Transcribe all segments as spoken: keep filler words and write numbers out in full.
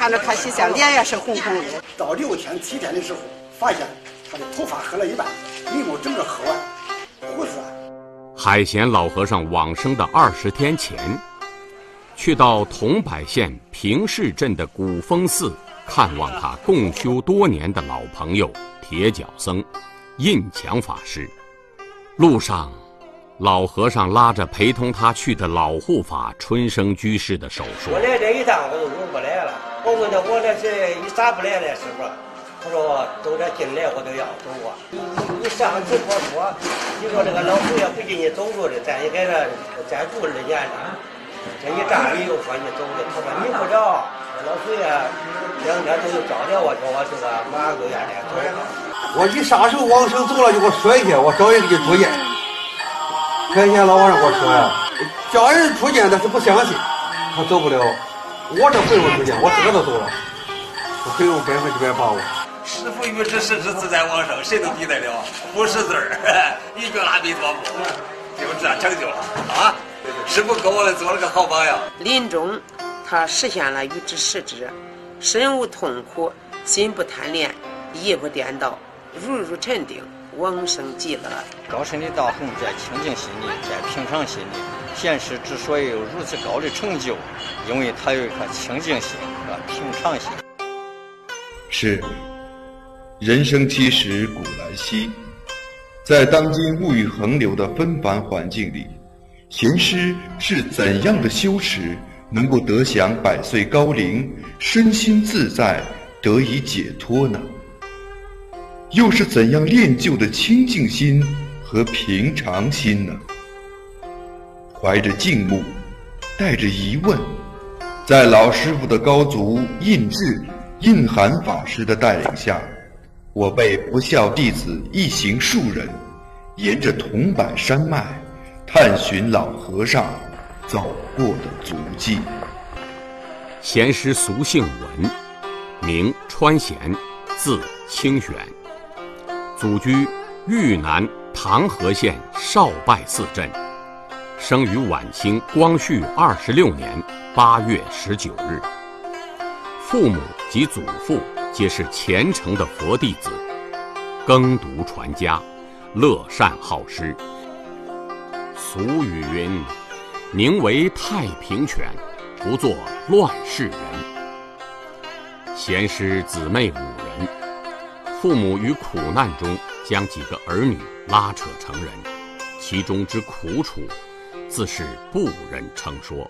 看着可惜像脸也是红红的。 到六天七天的时候，发现他的头发黑了一半，眉毛整个黑完，胡子。 海贤老和尚往生的二十天前，去到桐柏县平市镇的古峰寺看望他共修多年的老朋友铁脚僧印强法师。路上，老和尚拉着陪同他去的老护法春生居士的手说：“ 我来这一趟我都走不来了。我问他我这是你咋不来了，师傅？他说走这进来我都要走啊。你你上次我说，你说这个老祖爷不给你走路的，咱也给他再住二年了。这一站你又说你走的，他说你不着，老祖爷两天都有招了我，叫我这个马上就愿来走。 我一啥时候往生走了就给我说一下，我找人给你出见。开天老和尚给我说呀，家人出见但是不相信，他走不了。我这不用出见，我自个都走了，我可以用百分之百把握。 师父与之实之自在往生，谁能抵得了？不识字儿，一句阿弥陀佛，就这样成就了啊！师父给我们做了个好榜样。 临终，他实现了与之实之，身无痛苦，心不贪恋，意不颠倒，如如沉定，往生极乐。 高深的大宏在清净心里，在平常心里。贤师之所以有如此高的成就，因为他有一颗清净心和平常心。 是，人生七十古来稀，在当今物欲横流的纷繁环境里，贤师是怎样的修持，能够得享百岁高龄，身心自在，得以解脱呢？又是怎样练就的清净心和平常心呢？怀着敬慕，带着疑问，在老师傅的高足印智、印涵法师的带领下，我辈不孝弟子一行数人，沿着桐柏山脉，探寻老和尚走过的足迹。 贤师俗姓文，名川贤，字清玄，祖居豫南唐河县少拜寺镇，生于晚清光绪二十六年八月十九日。父母及祖父皆是虔诚的佛弟子，耕读传家，乐善好施。俗语云：“宁为太平犬，不做乱世人。”贤师姊妹五人，父母于苦难中将几个儿女拉扯成人，其中之苦楚，自是不忍称说。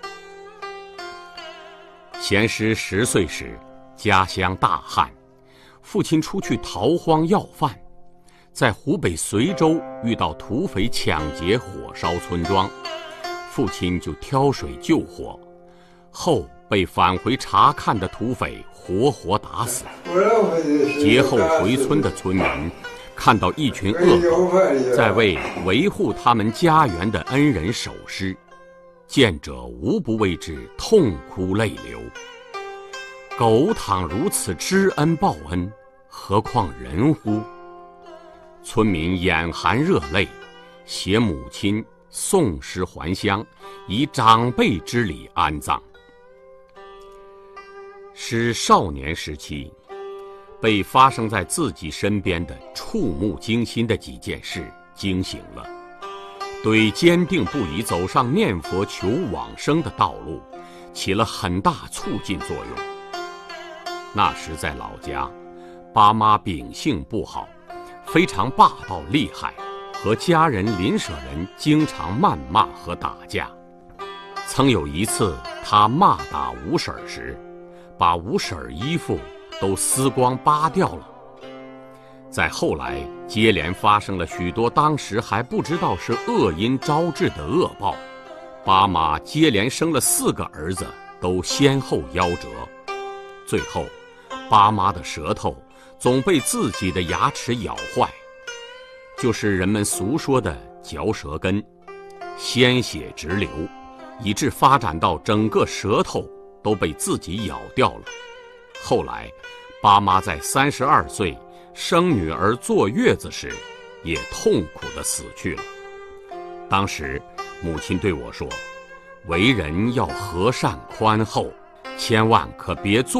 贤师十岁时，家乡大旱，父亲出去逃荒要饭，在湖北随州遇到土匪抢劫火烧村庄，父亲就挑水救火，后被返回查看的土匪活活打死。劫后回村的村民看到一群恶狗在为维护他们家园的恩人守尸，见者无不为之痛哭泪流。狗倘如此知恩报恩，何况人乎？村民眼含热泪，携母亲送尸还乡，以长辈之礼安葬。是少年时期被发生在自己身边的触目惊心的几件事惊醒了，对坚定不移走上念佛求往生的道路起了很大促进作用。那时在老家，爸妈秉性不好，非常霸道厉害，和家人邻舍人经常谩骂和打架。曾有一次他骂打五婶时，把五婶衣服都撕光扒掉了。再后来接连发生了许多当时还不知道是恶因招致的恶报，爸妈接连生了四个儿子都先后夭折，最后爸妈的舌头总被自己的牙齿咬坏，就是人们俗说的嚼舌根，鲜血直流，以致发展到整个舌头都被自己咬掉了。后来爸妈在三十二岁生女儿坐月子时，也痛苦地死去了。当时母亲对我说，为人要和善宽厚，千万可别做